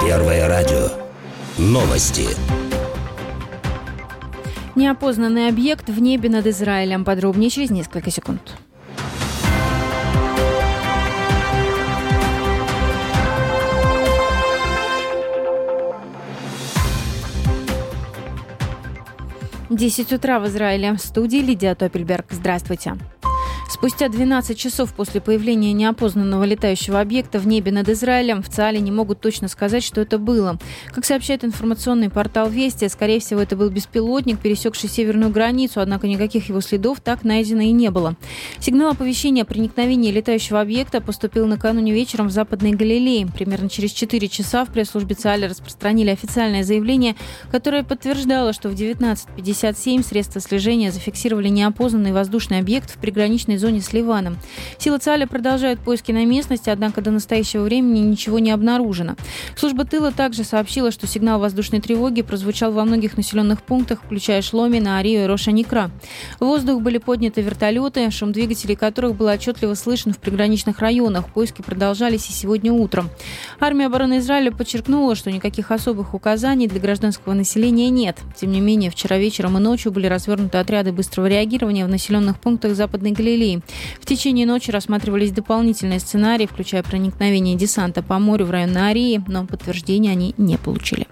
Первое радио. Новости. Неопознанный объект в небе над Израилем. Подробнее через несколько секунд. В 10 утра в Израиле. В студии Лидия Топельберг. Здравствуйте. Спустя 12 часов после появления неопознанного летающего объекта в небе над Израилем в ЦАЛе не могут точно сказать, что это было. Как сообщает информационный портал «Вести», скорее всего, это был беспилотник, пересекший северную границу, однако никаких его следов так найдено и не было. Сигнал оповещения о проникновении летающего объекта поступил накануне вечером в Западной Галилее. Примерно через 4 часа в пресс-службе ЦАЛа распространили официальное заявление, которое подтверждало, что в 19:57 средства слежения зафиксировали неопознанный воздушный объект в приграничной зоне с Ливаном. Силы ЦАЛа продолжают поиски на местности, однако до настоящего времени ничего не обнаружено. Служба тыла также сообщила, что сигнал воздушной тревоги прозвучал во многих населенных пунктах, включая Шломи, Наарию и Рош-ан-Икра. В воздух были подняты вертолеты, шум двигателей которых был отчетливо слышен в приграничных районах. Поиски продолжались и сегодня утром. Армия обороны Израиля подчеркнула, что никаких особых указаний для гражданского населения нет. Тем не менее, вчера вечером и ночью были развернуты отряды быстрого реагирования в населенных пунктах Западной Галилеи. В течение ночи рассматривались дополнительные сценарии, включая проникновение десанта по морю в район Наарии, но подтверждения они не получили.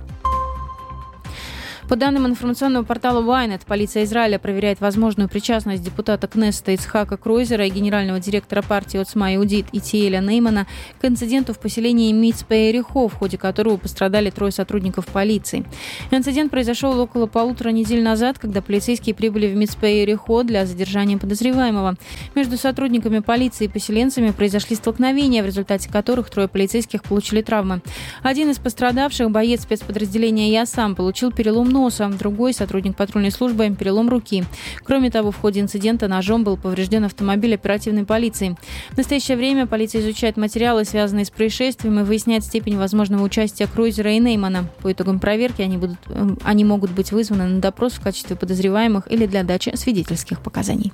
По данным информационного портала Ynet, полиция Израиля проверяет возможную причастность депутата Кнессета Ицхака Кройзера и генерального директора партии Оцма Иудит Итиэля Неймана к инциденту в поселении Мицпе-Эрихо, в ходе которого пострадали 3 сотрудников полиции. Инцидент произошел около 1,5 недели назад, когда полицейские прибыли в Мицпе-Эрихо для задержания подозреваемого. Между сотрудниками полиции и поселенцами произошли столкновения, в результате которых 3 полицейских получили травмы. Один из пострадавших, боец спецподразделения «Я-Сам», получил перелом носа, другой, сотрудник патрульной службы, перелом руки. Кроме того, в ходе инцидента ножом был поврежден автомобиль оперативной полиции. В настоящее время полиция изучает материалы, связанные с происшествием, и выясняет степень возможного участия Кройзера и Неймана. По итогам проверки они могут быть вызваны на допрос в качестве подозреваемых или для дачи свидетельских показаний.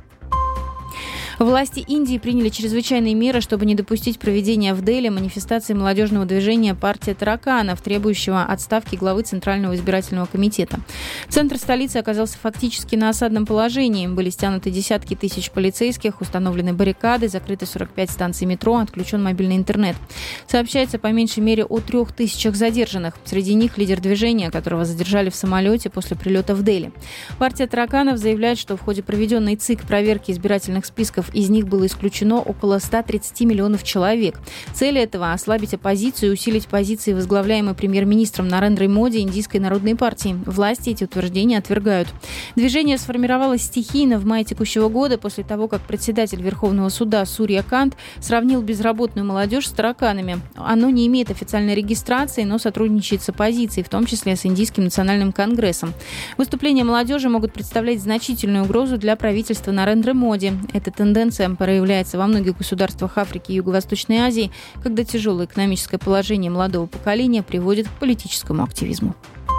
Власти Индии приняли чрезвычайные меры, чтобы не допустить проведения в Дели манифестации молодежного движения «Партия тараканов», требующего отставки главы Центрального избирательного комитета. Центр столицы оказался фактически на осадном положении. Были стянуты десятки тысяч полицейских, установлены баррикады, закрыты 45 станций метро, отключен мобильный интернет. Сообщается по меньшей мере о 3000 задержанных. Среди них лидер движения, которого задержали в самолете после прилета в Дели. «Партия тараканов» заявляет, что в ходе проведенной ЦИК проверки избирательных списков из них было исключено около 130 миллионов человек. Цель этого – ослабить оппозицию и усилить позиции возглавляемой премьер-министром Нарендрой Моди Индийской народной партии. Власти эти утверждения отвергают. Движение сформировалось стихийно в мае текущего года после того, как председатель Верховного суда Сурья Кант сравнил безработную молодежь с тараканами. Оно не имеет официальной регистрации, но сотрудничает с оппозицией, в том числе с Индийским национальным конгрессом. Выступления молодежи могут представлять значительную угрозу для правительства Нарендры Моди. Эта тенденция проявляется во многих государствах Африки и Юго-Восточной Азии, когда тяжелое экономическое положение молодого поколения приводит к политическому активизму.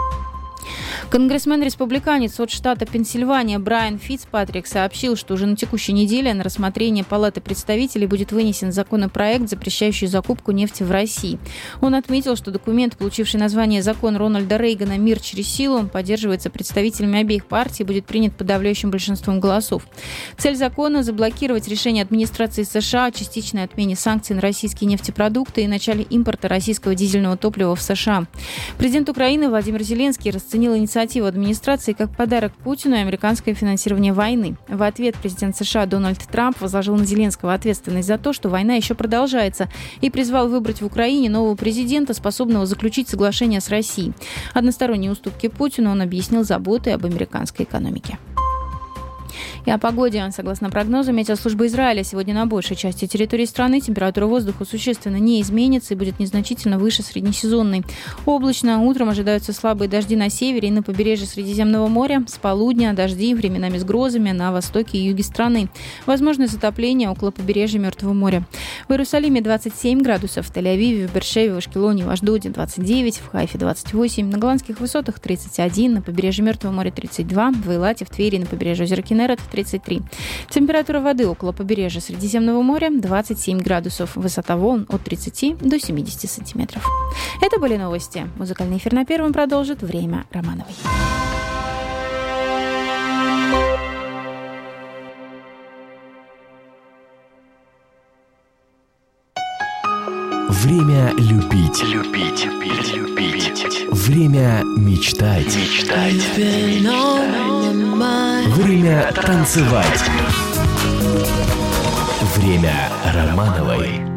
Конгрессмен-республиканец от штата Пенсильвания Брайан Фицпатрик сообщил, что уже на текущей неделе на рассмотрение Палаты представителей будет вынесен законопроект, запрещающий закупку нефти в России. Он отметил, что документ, получивший название «Закон Рональда Рейгана «Мир через силу», поддерживается представителями обеих партий и будет принят подавляющим большинством голосов. Цель закона – заблокировать решение администрации США о частичной отмене санкций на российские нефтепродукты и начале импорта российского дизельного топлива в США. Президент Украины Владимир Зеленский расценил инициативу администрации как подарок Путину и американское финансирование войны. В ответ президент США Дональд Трамп возложил на Зеленского ответственность за то, что война еще продолжается, и призвал выбрать в Украине нового президента, способного заключить соглашение с Россией. Односторонние уступки Путину он объяснил заботой об американской экономике. И о погоде. Согласно прогнозу Метеослужбы Израиля, сегодня на большей части территории страны температура воздуха существенно не изменится и будет незначительно выше среднесезонной. Облачно. Утром ожидаются слабые дожди на севере и на побережье Средиземного моря. С полудня дожди, временами с грозами на востоке и юге страны. Возможно затопление около побережья Мертвого моря. В Иерусалиме 27 градусов, в Тель-Авиве, в Бер-Шеве, в Ашкелоне, в Ашдоде 29, в Хайфе 28, на Голландских высотах 31, на побережье Мертвого моря 32, в Эйлате, в Твери, на побережье озера Кенерет 33. Температура воды около побережья Средиземного моря 27 градусов. Высота волн от 30 до 70 сантиметров. Это были новости. Музыкальный эфир на Первом продолжит «Время Романовой». Время любить. Время мечтать. Время танцевать. Время Романовой.